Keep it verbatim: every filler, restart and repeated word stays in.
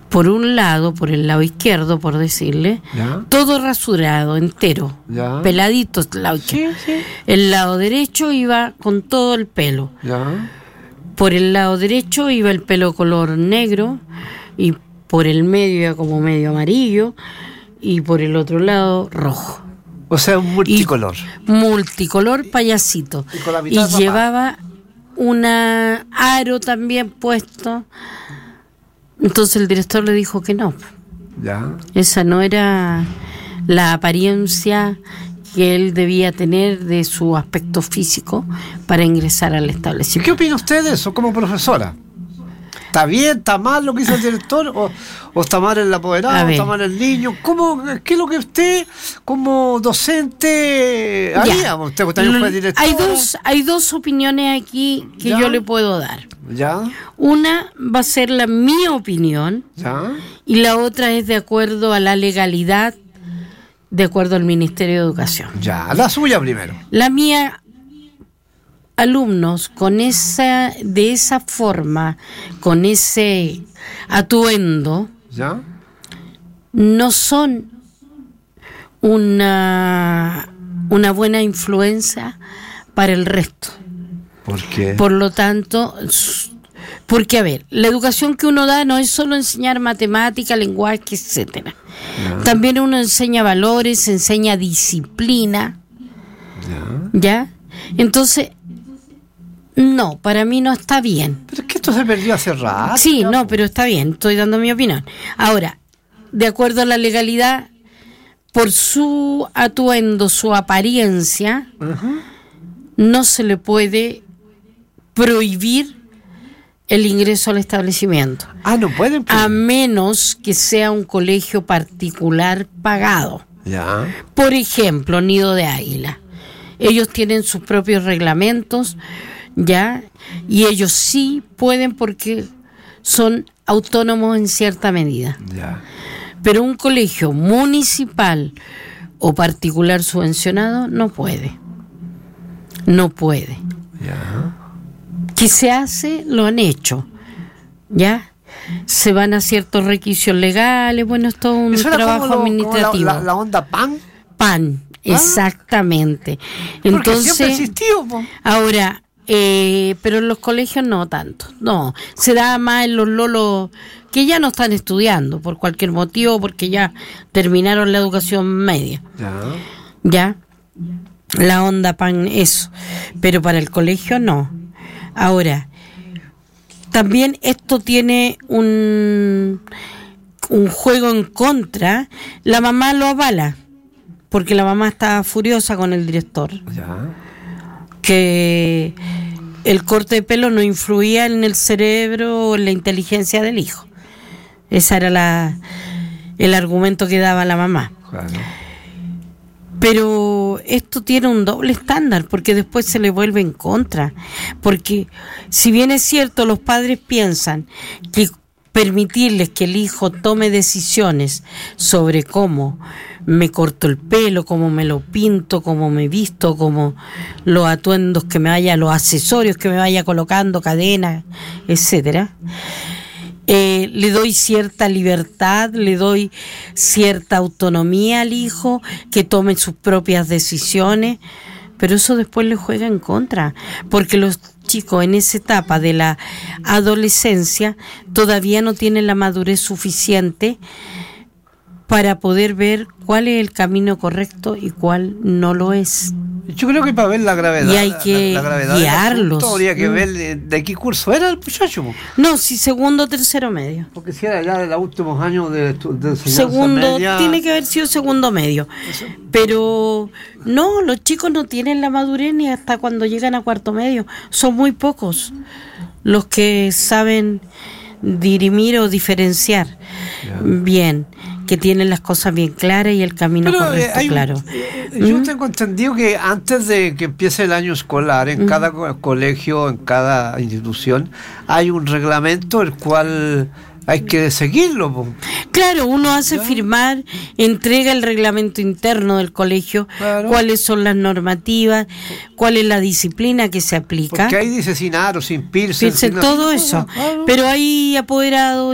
por un lado, por el lado izquierdo, por decirle, ¿Ya? todo rasurado, entero, ¿Ya? peladito. El lado, Sí, sí. el lado derecho iba con todo el pelo. ¿Ya? Por el lado derecho iba el pelo color negro y por el medio iba como medio amarillo y por el otro lado rojo. O sea, un multicolor. Y multicolor payasito. Y con la Y mitad de llevaba una aro también puesto. Entonces el director le dijo que no. ¿Ya? Esa no era la apariencia que él debía tener de su aspecto físico para ingresar al ¿Y establecimiento. qué opina usted de eso como profesora? ¿Está bien, está mal lo que hizo el director? ¿O, o está mal el apoderado? ¿O está mal el niño? ¿Cómo, ¿Qué es lo que usted, como docente, haría? Usted también fue director. Hay dos, hay dos opiniones aquí que ¿Ya? yo le puedo dar. ¿Ya? Una va a ser la mi opinión ¿Ya? y la otra es de acuerdo a la legalidad, de acuerdo al Ministerio de Educación. Ya, la suya primero. La mía, alumnos con esa, de esa forma, con ese atuendo, ¿Ya? no son una, una buena influencia para el resto. ¿Por qué? Por lo tanto, porque a ver, la educación que uno da no es solo enseñar matemática, lenguaje, etcétera. ¿Ya? También uno enseña valores, enseña disciplina. ¿Ya? ¿Ya? Entonces, no, para mí no está bien. Pero es que esto se perdió hace rato. Sí, ya, no, po. pero está bien, estoy dando mi opinión. Ahora, de acuerdo a la legalidad, por su atuendo, su apariencia, Ajá. no se le puede prohibir el ingreso al establecimiento, Ah, no pueden. pues. a menos que sea un colegio particular pagado. Ya. Por ejemplo, Nido de Águila. Ellos tienen sus propios reglamentos, ¿ya? Y ellos sí pueden porque son autónomos en cierta medida. Ya. Pero un colegio municipal o particular subvencionado no puede. No puede. Ya. ¿Qué se hace? Lo han hecho, ¿ya? Se van a ciertos requisitos legales, bueno, es todo un Eso era trabajo como lo- como administrativo. La, la, la onda pan. Pan, Ah. exactamente. Porque Entonces, siempre existió. Po. ahora, eh, pero en los colegios no tanto, no, se da más en los lolos que ya no están estudiando por cualquier motivo, porque ya terminaron la educación media, Ya. ¿ya? La onda pan, eso, pero para el colegio no. Ahora, también esto tiene un, un juego en contra, la mamá lo avala, porque la mamá está furiosa con el director, Ya. que el corte de pelo no influía en el cerebro o en la inteligencia del hijo. Ese era la, el argumento que daba la mamá. Claro. Pero esto tiene un doble estándar, porque después se le vuelve en contra. Porque si bien es cierto, los padres piensan que permitirles que el hijo tome decisiones sobre cómo me corto el pelo, cómo me lo pinto, cómo me visto, cómo los atuendos que me vaya, los accesorios que me vaya colocando, cadenas, etcétera. Eh, le doy cierta libertad, le doy cierta autonomía al hijo, que tome sus propias decisiones, pero eso después le juega en contra, porque los chicos en esa etapa de la adolescencia todavía no tienen la madurez suficiente para poder ver cuál es el camino correcto y cuál no lo es. Yo creo que para ver la gravedad, Y hay que la, la gravedad guiarlos. del asunto, habría que Mm. ver de, de qué curso era el muchacho. Po. No, si segundo o tercero medio. Porque si era ya de los últimos años de, de enseñanza Segundo, media. tiene que haber sido segundo medio. Pero no, los chicos no tienen la madurez ni hasta cuando llegan a cuarto medio. Son muy pocos los que saben dirimir o diferenciar Ya. bien, que tienen las cosas bien claras y el camino Pero, correcto, eh, hay un- claro. eh, yo ¿Mm? tengo entendido que antes de que empiece el año escolar, en Mm. cada co- colegio, en cada institución, hay un reglamento el cual hay que seguirlo. Po. Claro, uno hace Ya. firmar, entrega el reglamento interno del colegio, Claro. cuáles son las normativas, cuál es la disciplina que se aplica. Porque ahí dice sin aro, sin piercing, Piensen sin todo así, eso, claro. pero hay apoderados